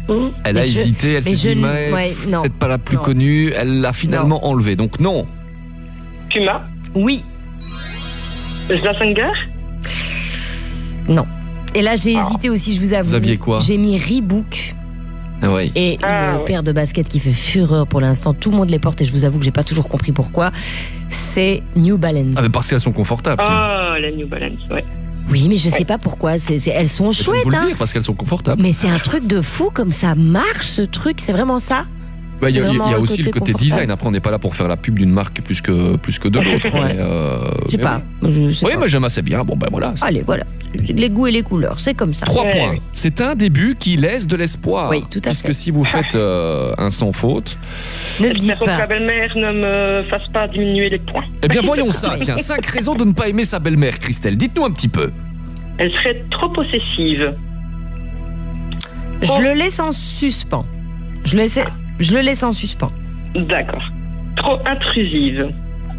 Elle a hésité, elle s'est dit, peut-être pas la plus connue, elle l'a finalement enlevée. Donc non. Puma. Oui. Zlassinger. Non. Et là, j'ai hésité aussi, je vous avoue. Vous aviez quoi? J'ai mis Reebok. Oui. Et une paire de baskets qui fait fureur pour l'instant. Tout le monde les porte et je vous avoue que j'ai pas toujours compris pourquoi. C'est New Balance. Ah, mais parce qu'elles sont confortables. La New Balance, ouais. Oui, mais je sais pas pourquoi. Elles sont chouettes, vous le dire, parce qu'elles sont confortables. Mais c'est un truc de fou, comme ça marche, ce truc. C'est vraiment ça. Il y a aussi le côté design. Après, on n'est pas là pour faire la pub d'une marque plus que de l'autre. Je sais pas. Oui, mais j'aime assez bien. Bon, ben voilà. Allez, voilà. Les goûts et les couleurs, c'est comme ça. 3 points. C'est un début qui laisse de l'espoir. Oui, tout à fait. Puisque si vous faites un sans faute... Ne le dites pas. Que la belle-mère ne me fasse pas diminuer les points. Eh bien, voyons ça. Tiens, 5 raisons de ne pas aimer sa belle-mère, Christelle. Dites-nous un petit peu. Elle serait trop possessive. Je le laisse en suspens. Je le laisse en suspens. D'accord. Trop intrusive.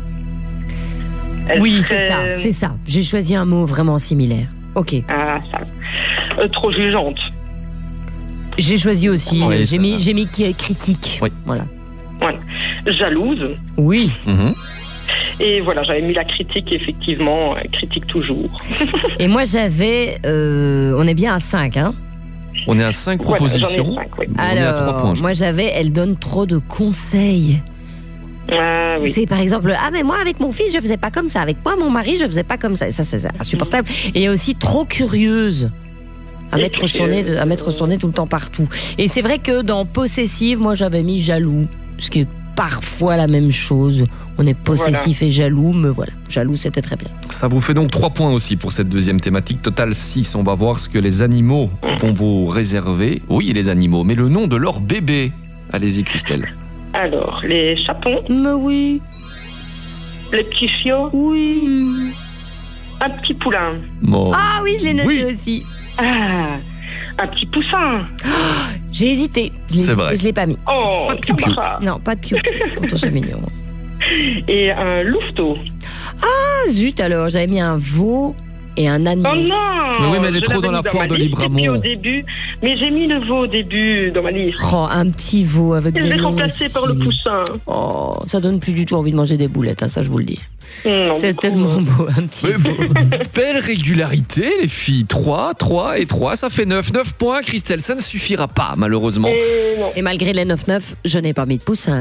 Oui, c'est ça. J'ai choisi un mot vraiment similaire. Ok. Ah, ça. Trop jugeante. J'ai choisi aussi. Oui, j'ai mis qui est critique. Oui. Voilà. Ouais. Jalouse. Oui. Et voilà, j'avais mis la critique, effectivement, critique toujours. Et moi, j'avais... on est bien à 5, hein? On est à 5 propositions. J'en ai 5, oui. Alors, on est à 3 points. Moi, j'avais... Elle donne trop de conseils. Oui. C'est par exemple, mais moi avec mon fils je faisais pas comme ça, avec moi mon mari je faisais pas comme ça, ça c'est insupportable. Et il y a aussi trop curieuse à mettre son nez tout le temps partout. Et c'est vrai que dans possessive, moi j'avais mis jaloux, ce qui est parfois la même chose. On est possessif et jaloux, mais voilà, jaloux c'était très bien. Ça vous fait donc 3 points aussi pour cette deuxième thématique, total 6. On va voir ce que les animaux vont vous réserver. Oui, les animaux, mais le nom de leur bébé. Allez-y Christelle. Alors, les chatons. Mais oui. Les petits chiots. Oui. Un petit poulain. Bon. Ah oui, je l'ai noté aussi. Un petit poussin. J'ai hésité. C'est vrai. Je l'ai pas mis. Oh, pas de piou-piou. Non, pas de piou-piou. Pourtant c'est mignon. Et un louveteau. Ah zut alors, j'avais mis un veau et un agneau. Oh non. Oui, mais elle est trop dans la foire de Libramont. Au début, mais j'ai mis le veau au début dans ma liste. Oh, un petit veau avec des Je l'ai noms remplacé aussi. par le poussin. Oh, ça donne plus du tout envie de manger des boulettes, hein, ça je vous le dis. Non, c'est tellement beau, un petit veau. Belle régularité, les filles. 3 et 3, ça fait 9. 9 points, Christelle, ça ne suffira pas, malheureusement. Et malgré les 9-9, je n'ai pas mis de poussin.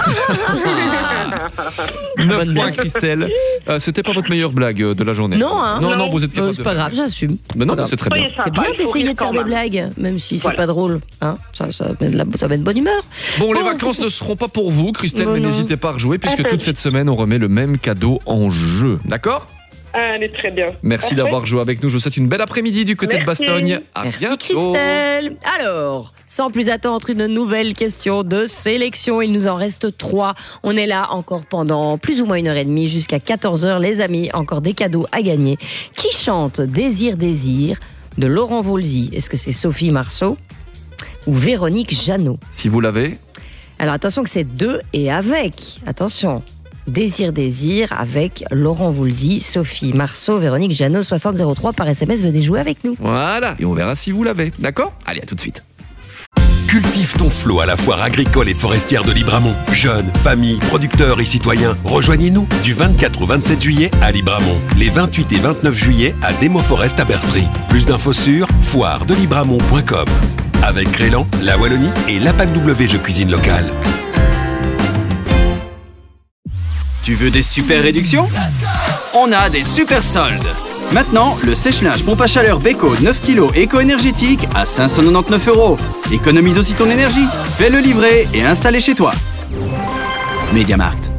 9 points, Christelle. C'était pas votre meilleure blague de la journée. Non, hein. Non, vous êtes capable. C'est pas grave, j'assume. Mais non, c'est très bien. C'est bien d'essayer de faire des blagues, même si c'est pas drôle. Hein, ça va être bonne humeur. Bon, les vacances ne seront pas pour vous, Christelle, mais n'hésitez pas à rejouer, puisque toute cette semaine, on remet le même cadeau en jeu. D'accord ? Allez, très bien. Merci d'avoir joué avec nous. Je vous souhaite une belle après-midi du côté de Bastogne. À bientôt. Christelle. Alors, sans plus attendre, une nouvelle question de sélection. Il nous en reste 3. On est là encore pendant plus ou moins 1h30 jusqu'à 14h, les amis. Encore des cadeaux à gagner. Qui chante Désir, Désir de Laurent Voulzy? Est-ce que c'est Sophie Marceau ou Véronique Jeannot? Si vous l'avez. Alors attention que c'est 2 et avec. Attention. Désir, Désir avec Laurent Voulzy, Sophie Marceau, Véronique Jeannot, 6003 par SMS. Venez jouer avec nous. Voilà, et on verra si vous l'avez. D'accord ? Allez, à tout de suite. Cultive ton flot à la foire agricole et forestière de Libramont. Jeunes, familles, producteurs et citoyens, rejoignez-nous du 24 au 27 juillet à Libramont. Les 28 et 29 juillet à Demo Forest à Bertry. Plus d'infos sur foiredelibramont.com. Avec Crélan, la Wallonie et l'APAC W Jeux Cuisine Locale. Tu veux des super réductions? On a des super soldes. Maintenant, le sèche-linge pompe à chaleur Beko 9 kg éco-énergétique à 599 €. Économise aussi ton énergie. Fais-le livrer et installer chez toi. MediaMarkt.